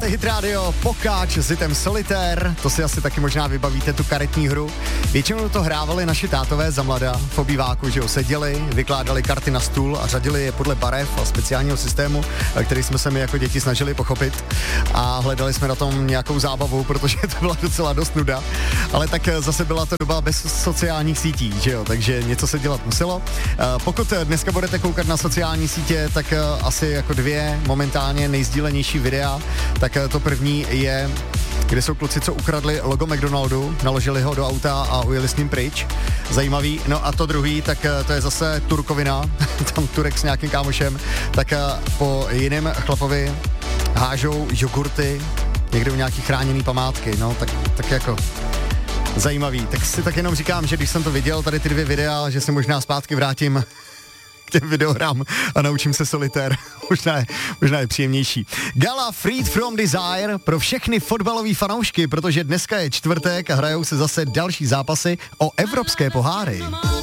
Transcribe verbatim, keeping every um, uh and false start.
Posloucháte Hit Radio, Pokáč s hitem Solitér, to si asi taky možná vybavíte, tu karetní hru. Většinou to hrávali naši tátové za mlada v obýváku, že jo, seděli, vykládali karty na stůl a řadili je podle barev a speciálního systému, který jsme se my jako děti snažili pochopit a hledali jsme na tom nějakou zábavu, protože to byla docela dost nuda, ale tak zase byla to doba bez sociálních sítí, že jo, takže něco se dělat muselo. Pokud dneska budete koukat na sociální sítě, tak asi jako dvě momentálně nejsdílenější videa, tak to první je, kde jsou kluci, co ukradli logo McDonaldu, naložili ho do auta a ujeli s ním pryč. Zajímavý. No a to druhý, tak to je zase Turkovina, tam Turek s nějakým kámošem, tak po jiném chlapovi hážou jogurty někde u nějaký chráněný památky, no tak, tak jako zajímavý. Tak si tak jenom říkám, že když jsem to viděl, tady ty dvě videa, že se možná zpátky vrátím k těm videohrám a naučím se Solitér. možná, je, možná je příjemnější. Gala Freed from Desire pro všechny fotbalový fanoušky, protože dneska je čtvrtek a hrajou se zase další zápasy o evropské poháry.